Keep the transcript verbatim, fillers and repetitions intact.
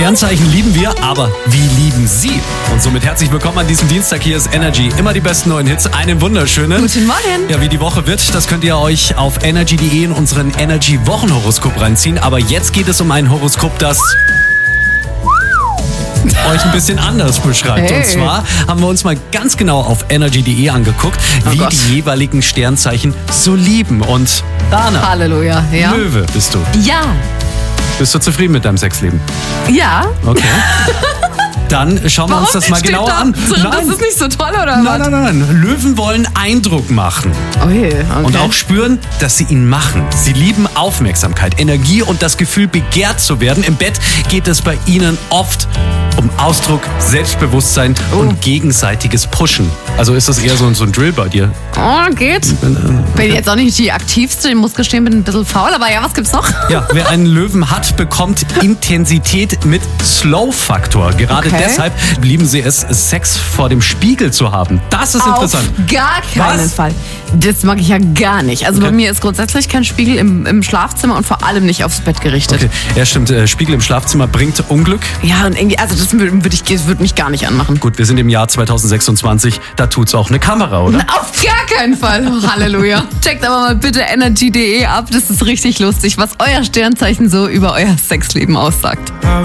Sternzeichen lieben wir, aber wie lieben Sie? Und somit herzlich willkommen an diesem Dienstag. Hier ist Energy. Immer die besten neuen Hits. Einen wunderschönen. Guten Morgen. Ja, wie die Woche wird, das könnt ihr euch auf energy punkt de in unseren Energy-Wochenhoroskop reinziehen. Aber jetzt geht es um ein Horoskop, das euch ein bisschen anders beschreibt. Hey. Und zwar haben wir uns mal ganz genau auf energy punkt de angeguckt, Oh wie Gott. die jeweiligen Sternzeichen so lieben. Und Dana, Halleluja. Ja. Löwe bist du. Ja. Bist du zufrieden mit deinem Sexleben? Ja. Okay. Dann schauen wir uns das mal Steht genauer da, an. so, das ist nicht so toll, oder nein, was? nein, nein, nein. Löwen wollen Eindruck machen Oh je, okay. und auch spüren, dass sie ihn machen. Sie lieben Aufmerksamkeit, Energie und das Gefühl, begehrt zu werden. Im Bett geht es bei ihnen oft um Ausdruck, Selbstbewusstsein Oh. und gegenseitiges Pushen. Also ist das eher so, so ein Drill bei dir? Oh, geht. Bin jetzt auch nicht die aktivste, ich muss gestehen, bin ein bisschen faul, aber ja, was gibt's noch? Ja, wer einen Löwen hat, bekommt Intensität mit Slow-Faktor. Gerade Okay. deshalb lieben sie es, Sex vor dem Spiegel zu haben. Das ist interessant. Auf gar keinen Was? Fall. Das mag ich ja gar nicht. Also Okay. bei mir ist grundsätzlich kein Spiegel im, im Schlafzimmer und vor allem nicht aufs Bett gerichtet. Okay. Ja, stimmt. äh, Spiegel im Schlafzimmer bringt Unglück. Ja, und irgendwie, also das würde würd ich, das würd mich gar nicht anmachen. Gut, wir sind im Jahr zwanzig sechsundzwanzig. Da tut's auch eine Kamera, oder? Auf gar keinen Fall. Halleluja. Checkt aber mal bitte energy punkt de ab. Das ist richtig lustig, was euer Sternzeichen so über euer Sexleben aussagt.